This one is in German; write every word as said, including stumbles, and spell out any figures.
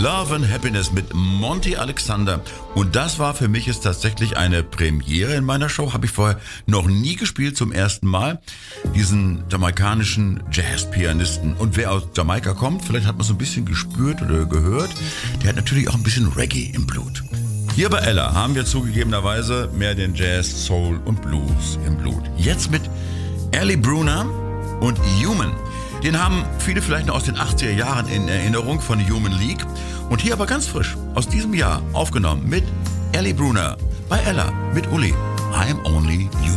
Love and Happiness mit Monty Alexander. Und das war für mich jetzt tatsächlich eine Premiere in meiner Show. Habe ich vorher noch nie gespielt, zum ersten Mal. Diesen jamaikanischen Jazz-Pianisten. Und wer aus Jamaika kommt, vielleicht hat man so ein bisschen gespürt oder gehört, der hat natürlich auch ein bisschen Reggae im Blut. Hier bei Ella haben wir zugegebenerweise mehr den Jazz, Soul und Blues im Blut. Jetzt mit Ali Bruna und Human. Den haben viele vielleicht noch aus den achtziger Jahren in Erinnerung von Human League. Und hier aber ganz frisch, aus diesem Jahr, aufgenommen mit Ali Bruna bei Ella, mit Uli. I'm only human.